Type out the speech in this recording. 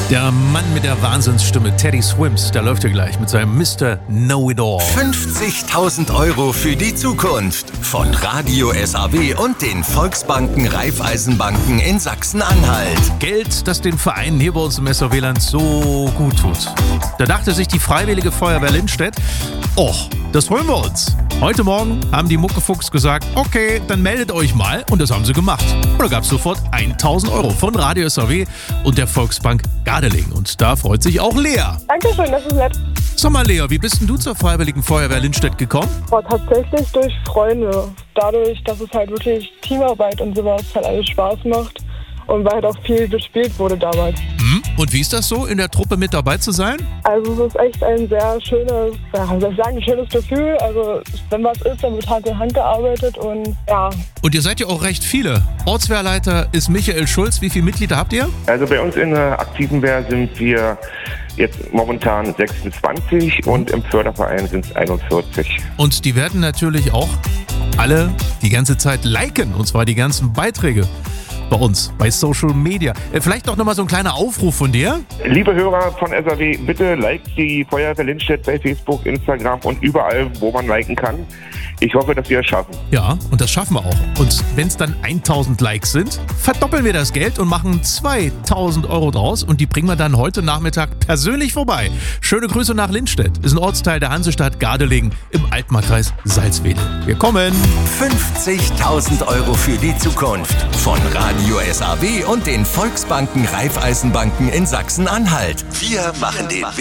Der Mann mit der Wahnsinnsstimme, Teddy Swims, der läuft hier gleich mit seinem Mr. Know-It-All. 50.000 Euro für die Zukunft von Radio SAW und den Volksbanken Raiffeisenbanken in Sachsen-Anhalt. Geld, das den Vereinen hier bei uns im SAW-Land so gut tut. Da dachte sich die Freiwillige Feuerwehr Lindstedt, das holen wir uns. Heute Morgen haben die Muckefuchs gesagt, okay, dann meldet euch mal. Und das haben sie gemacht. Und da gab es sofort 1.000 Euro von Radio SAW und der Volksbank Gardelegen. Und da freut sich auch Lea. Dankeschön, das ist nett. Sag mal, Lea, wie bist denn du zur Freiwilligen Feuerwehr Lindstedt gekommen? Tatsächlich durch Freunde. Dadurch, dass es halt wirklich Teamarbeit und sowas halt alles Spaß macht. Und weil halt auch viel gespielt wurde damals. Und wie ist das so, in der Truppe mit dabei zu sein? Also es ist echt ein sehr schönes, ein schönes Gefühl. Also wenn was ist, dann wird Hand in Hand gearbeitet und ja. Und ihr seid ja auch recht viele. Ortswehrleiter ist Michael Schulz. Wie viele Mitglieder habt ihr? Also bei uns in der aktiven Wehr sind wir jetzt momentan 26 und im Förderverein sind es 41. Und die werden natürlich auch alle die ganze Zeit liken, und zwar die ganzen Beiträge bei uns, bei Social Media. Vielleicht noch mal so ein kleiner Aufruf von dir. Liebe Hörer von SAW, bitte liked die Feuerwehr Lindstedt bei Facebook, Instagram und überall, wo man liken kann. Ich hoffe, dass wir es schaffen. Ja, und das schaffen wir auch. Und wenn es dann 1.000 Likes sind, verdoppeln wir das Geld und machen 2.000 Euro draus. Und die bringen wir dann heute Nachmittag persönlich vorbei. Schöne Grüße nach Lindstedt. Ist ein Ortsteil der Hansestadt Gardelegen im Altmarkkreis Salzwedel. Wir kommen. 50.000 Euro für die Zukunft von Radio SAW und den Volksbanken Raiffeisenbanken in Sachsen-Anhalt. Wir machen den